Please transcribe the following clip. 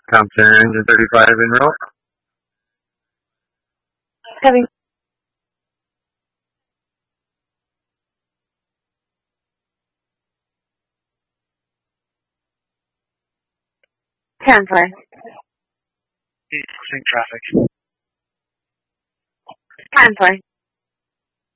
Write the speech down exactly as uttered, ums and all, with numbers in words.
Compton engine thirty-five in row. Heavy. Cancel. Sync traffic. Cancel.